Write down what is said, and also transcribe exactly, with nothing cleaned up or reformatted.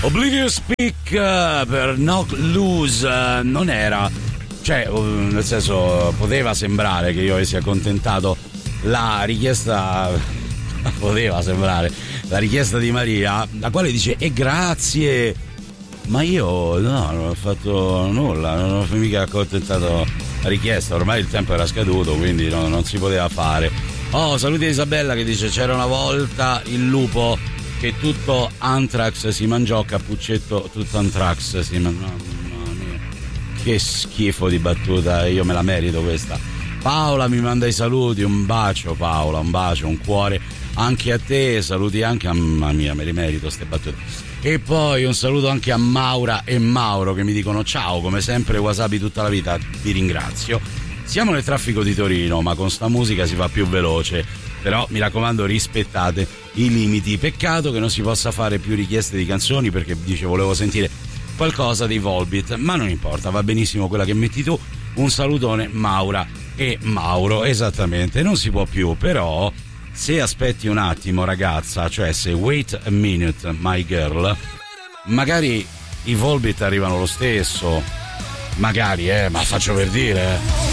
Oblivious Peak uh, per Knock Loose uh, non era, cioè uh, nel senso poteva sembrare che io avessi accontentato la richiesta, poteva sembrare la richiesta di Maria, la quale dice e grazie, ma io no, non ho fatto nulla, non ho mica accontentato la richiesta, ormai il tempo era scaduto, quindi no, non si poteva fare. Oh, saluti a Isabella che dice c'era una volta il lupo che tutto Anthrax si mangiò, Cappuccetto tutto Anthrax si mangiò. Mamma mia, che schifo di battuta, io me la merito questa. Paola mi manda i saluti, un bacio Paola, un bacio, un cuore anche a te, saluti anche a mamma mia, me li merito ste battute. E poi un saluto anche a Maura e Mauro che mi dicono ciao, come sempre Wasabi tutta la vita, ti ringrazio. Siamo nel traffico di Torino, ma con sta musica si va più veloce, però mi raccomando rispettate i limiti. Peccato che non si possa fare più richieste di canzoni, perché dice volevo sentire qualcosa dei Volbeat, ma non importa, va benissimo quella che metti tu. Un salutone Maura e Mauro, esattamente, non si può più, però se aspetti un attimo ragazza, cioè se wait a minute my girl, magari i Volbeat arrivano lo stesso, magari, eh, ma faccio per dire,